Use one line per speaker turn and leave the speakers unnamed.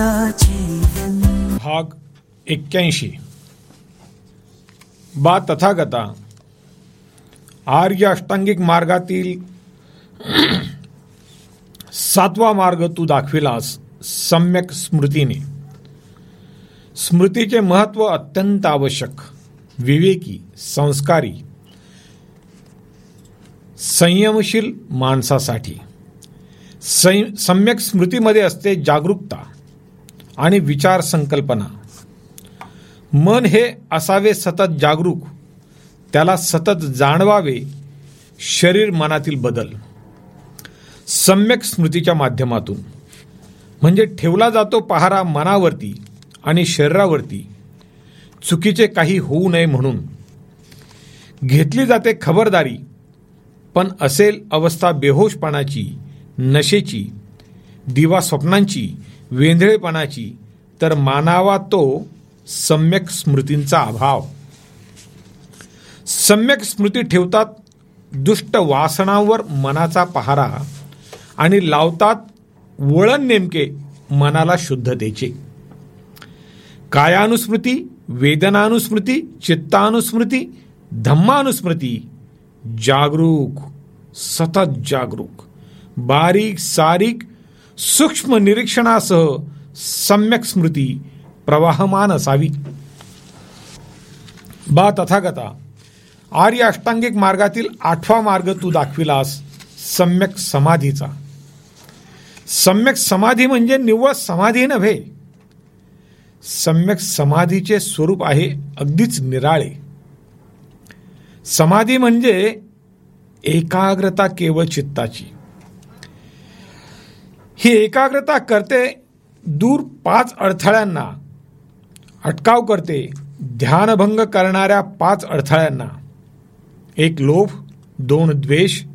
भाग 81 बा तथागता, आर्य अष्टांगिक मार्गातील 7वा मार्ग तू दाखविलास सम्यक स्मृतीने. स्मृतीचे महत्व अत्यंत आवश्यक, विवेकी, संस्कारी, संयमशील माणसासाठी. सम्यक स्मृतीमध्ये असते जागरूकता आणि विचार संकल्पना. मन हे असावे सतत जागरूक, त्याला सतत जाणवावे शरीर मनातील बदल. सम्यक स्मृतीच्या माध्यमातून म्हणजे ठेवला जातो पहारा मनावरती आणि शरीरावरती, चुकीचे काही होऊ नये म्हणून. घेतली जाते खबरदारी, पण असेल अवस्था बेहोशपणाची, नशेची, दिवा स्वप्नांची, वेंधळेपणाची, तर मानावा तो सम्यक स्मृतींचा अभाव. सम्यक स्मृती ठेवतात दुष्ट वासनांवर मनाचा पहारा आणि लावतात वळण नेमके मनाला शुद्धतेचे. कायानुस्मृती, वेदनानुस्मृती, चित्तानुस्मृती, धम्मानुस्मृती. जागरूक, सतत जागरूक, बारीक सारीक सूक्ष्म निरीक्षणासह सम्यक स्मृती प्रवाहमान असावी. बा तथागता, आर्य अष्टांगिक मार्गातील 8वा मार्ग तू दाखविलास सम्यक समाधीचा. सम्यक समाधी म्हणजे निव्वळ समाधी नव्हे. सम्यक समाधीचे स्वरूप आहे अगदीच निराळे. समाधी म्हणजे एकाग्रता केवळ चित्ताची. ही एकाग्रता करते दूर 5 अडथळ्यांना, अटकाव करते ध्यानभंग करणाऱ्या 5 अडथळ्यांना. 1 लोभ, 2 द्वेष,